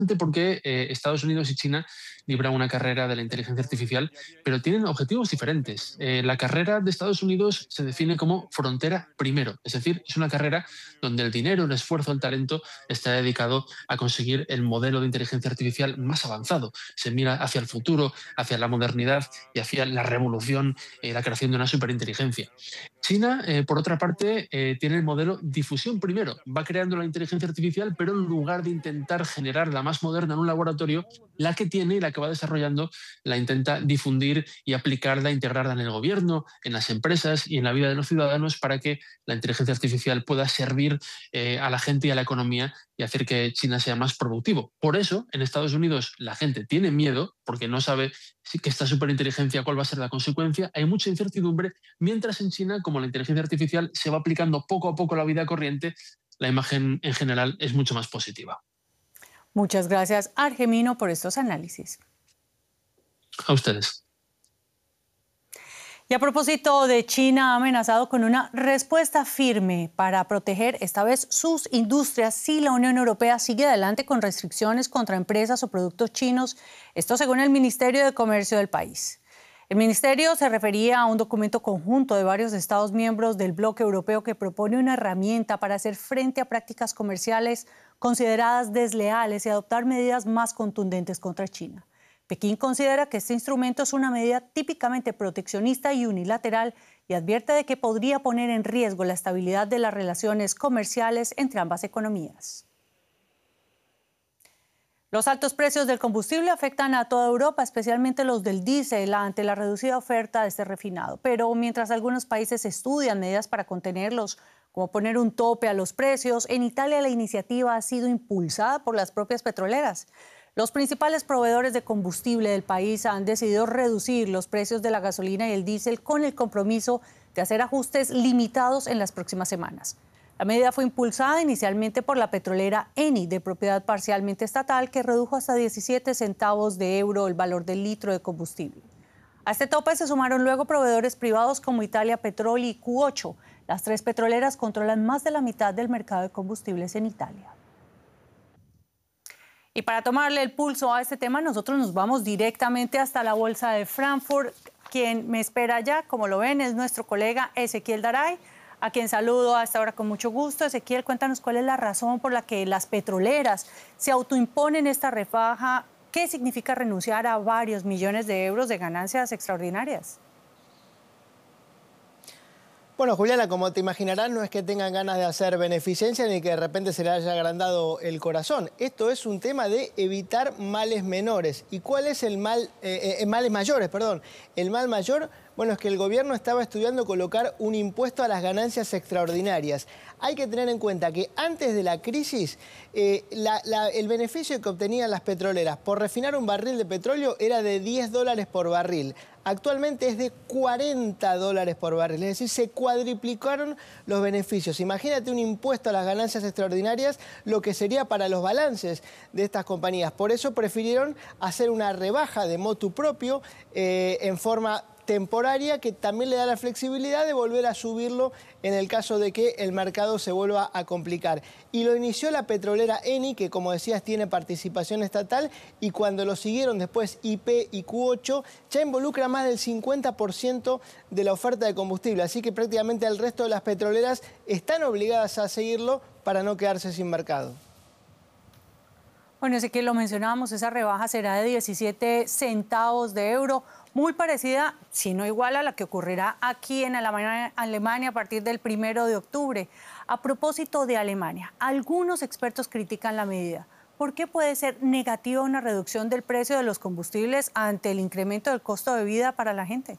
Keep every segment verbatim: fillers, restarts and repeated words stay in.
porque eh, Estados Unidos y China libran una carrera de la inteligencia artificial, pero tienen objetivos diferentes. Eh, la carrera de Estados Unidos se define como frontera primero, es decir, es una carrera donde el dinero, el esfuerzo, el talento está dedicado a conseguir el modelo de inteligencia artificial más avanzado. Se mira hacia el futuro, hacia la modernidad y hacia la revolución, eh, la creación de una superinteligencia. China, eh, por otra parte, eh, tiene el modelo difusión primero. Va creando la inteligencia artificial, pero en lugar de intentar generar la más moderna en un laboratorio, la que tiene y la que va desarrollando la intenta difundir y aplicarla, integrarla en el gobierno, en las empresas y en la vida de los ciudadanos para que la inteligencia artificial pueda servir eh, a la gente y a la economía y hacer que China sea más productivo. Por eso, en Estados Unidos la gente tiene miedo porque no sabe si que esta superinteligencia cuál va a ser la consecuencia. Hay mucha incertidumbre, mientras en China, como la inteligencia artificial se va aplicando poco a poco a la vida corriente, la imagen en general es mucho más positiva. Muchas gracias, Argemino, por estos análisis. A ustedes. Y a propósito de China, ha amenazado con una respuesta firme para proteger esta vez sus industrias si la Unión Europea sigue adelante con restricciones contra empresas o productos chinos. Esto según el Ministerio de Comercio del país. El ministerio se refería a un documento conjunto de varios Estados miembros del bloque europeo que propone una herramienta para hacer frente a prácticas comerciales consideradas desleales y adoptar medidas más contundentes contra China. Pekín considera que este instrumento es una medida típicamente proteccionista y unilateral y advierte de que podría poner en riesgo la estabilidad de las relaciones comerciales entre ambas economías. Los altos precios del combustible afectan a toda Europa, especialmente los del diésel, ante la reducida oferta de este refinado. Pero mientras algunos países estudian medidas para contenerlos, como poner un tope a los precios, en Italia la iniciativa ha sido impulsada por las propias petroleras. Los principales proveedores de combustible del país han decidido reducir los precios de la gasolina y el diésel con el compromiso de hacer ajustes limitados en las próximas semanas. La medida fue impulsada inicialmente por la petrolera Eni, de propiedad parcialmente estatal, que redujo hasta diecisiete centavos de euro el valor del litro de combustible. A este tope se sumaron luego proveedores privados como Italia Petrol y Q ocho. Las tres petroleras controlan más de la mitad del mercado de combustibles en Italia. Y para tomarle el pulso a este tema, nosotros nos vamos directamente hasta la Bolsa de Frankfurt. Quien me espera allá, como lo ven, es nuestro colega Ezequiel Daray, a quien saludo hasta ahora con mucho gusto. Ezequiel, cuéntanos cuál es la razón por la que las petroleras se autoimponen esta rebaja. ¿Qué significa renunciar a varios millones de euros de ganancias extraordinarias? Bueno, Juliana, como te imaginarás, no es que tengan ganas de hacer beneficencia ni que de repente se le haya agrandado el corazón. Esto es un tema de evitar males menores. ¿Y cuál es el mal, eh, eh, males mayores, perdón? El mal mayor, bueno, es que el gobierno estaba estudiando colocar un impuesto a las ganancias extraordinarias. Hay que tener en cuenta que antes de la crisis, eh, la, la, el beneficio que obtenían las petroleras por refinar un barril de petróleo era de diez dólares por barril. Actualmente es de cuarenta dólares por barril, es decir, se cuadriplicaron los beneficios. Imagínate un impuesto a las ganancias extraordinarias, lo que sería para los balances de estas compañías. Por eso prefirieron hacer una rebaja de motu propio eh, en forma temporaria, que también le da la flexibilidad de volver a subirlo en el caso de que el mercado se vuelva a complicar. Y lo inició la petrolera Eni, que como decías tiene participación estatal, y cuando lo siguieron después I P y Q ocho, ya involucra más del cincuenta por ciento de la oferta de combustible. Así que prácticamente el resto de las petroleras están obligadas a seguirlo para no quedarse sin mercado. Bueno, así que lo mencionábamos, esa rebaja será de diecisiete centavos de euro, muy parecida, si no igual, a la que ocurrirá aquí en Alemania a partir del primero de octubre. A propósito de Alemania, algunos expertos critican la medida. ¿Por qué puede ser negativa una reducción del precio de los combustibles ante el incremento del costo de vida para la gente?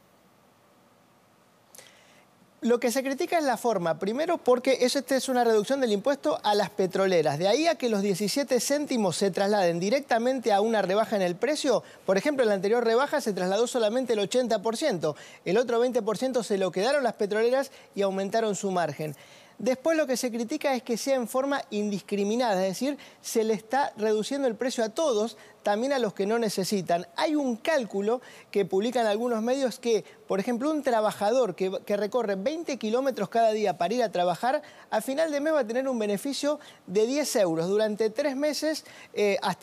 Lo que se critica es la forma, primero porque esta es una reducción del impuesto a las petroleras. De ahí a que los diecisiete céntimos se trasladen directamente a una rebaja en el precio. Por ejemplo, en la anterior rebaja se trasladó solamente el ochenta por ciento. El otro veinte por ciento se lo quedaron las petroleras y aumentaron su margen. Después lo que se critica es que sea en forma indiscriminada, es decir, se le está reduciendo el precio a todos, también a los que no necesitan. Hay un cálculo que publican algunos medios que, por ejemplo, un trabajador que, que recorre veinte kilómetros cada día para ir a trabajar, a final de mes va a tener un beneficio de diez euros durante tres meses eh, hasta